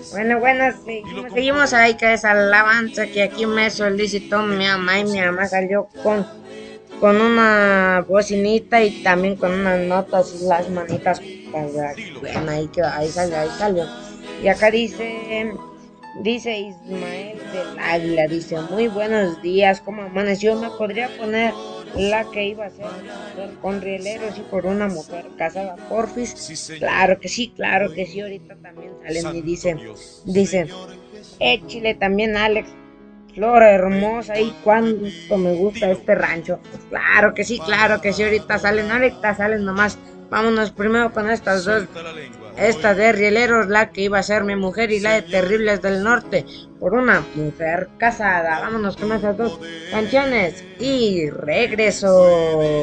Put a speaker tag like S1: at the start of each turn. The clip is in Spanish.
S1: Bueno, bueno, seguimos ahí que es alabanza que aquí me solicitó mi mamá y mi mamá salió con una bocinita y también con unas notas y las manitas para bueno, ahí salió, ahí salió. Y acá dice Ismael del Águila, dice, muy buenos días, ¿cómo amaneció? ¿Me podría poner la que iba a ser mi mujer con rieleros y por una mujer casada, porfis? Claro que sí, ahorita también salen y dice, échile también Alex, Flora hermosa y cuánto me gusta este rancho. Claro que sí, ahorita salen nomás. Vámonos primero con estas dos, esta de Rieleros, la que iba a ser mi mujer y la de Terribles del Norte, por una mujer casada. Vámonos con esas dos canciones y regreso.